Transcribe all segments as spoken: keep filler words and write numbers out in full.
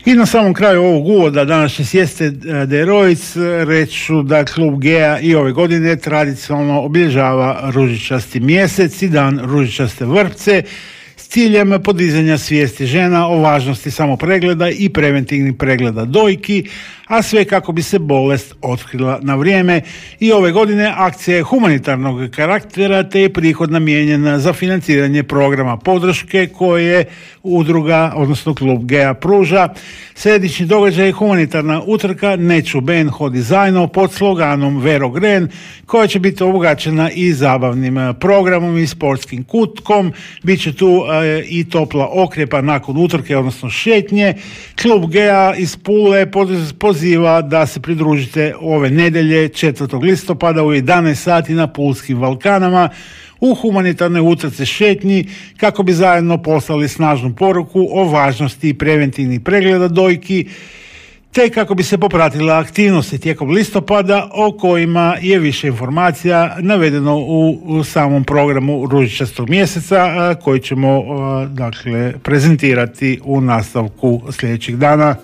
I na samom kraju ovog uvoda današnje Sjeste de Roic reću da klub Gea i ove godine tradicionalno obilježava ružičasti mjesec i dan ružičaste vrpce s ciljem podizanja svijesti žena o važnosti samopregleda i preventivnih pregleda dojki, a sve kako bi se bolest otkrila na vrijeme. I ove godine akcija je humanitarnog karaktera te je prihod namijenjen za financiranje programa podrške koje udruga, odnosno klub Gea pruža. Središnji događaj je humanitarna utrka Neću Ben hodi zajedno pod sloganom Vero Gren, koja će biti obogaćena i zabavnim programom i sportskim kutkom. Biće tu e, i topla okrepa nakon utrke, odnosno šetnje. Klub Gea iz Pule poziva da se pridružite ove nedjelje četvrtog listopada u jedanaest sati na Pulskim Valkanama u humanitarnoj utrci šetnji kako bi zajedno poslali snažnu poruku o važnosti preventivnih pregleda dojki te kako bi se popratila aktivnosti tijekom listopada o kojima je više informacija navedeno u, u samom programu ružičastog mjeseca a, koji ćemo a, dakle prezentirati u nastavku sljedećih dana.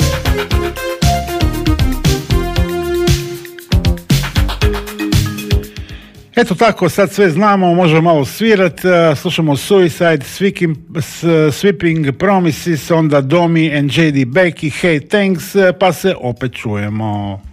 Eto tako, sad sve znamo, možemo malo svirat, slušamo Suicide, Sweeping, Sweeping Promises, onda Domi and J D Beck i Hey Thanks, pa se opet čujemo.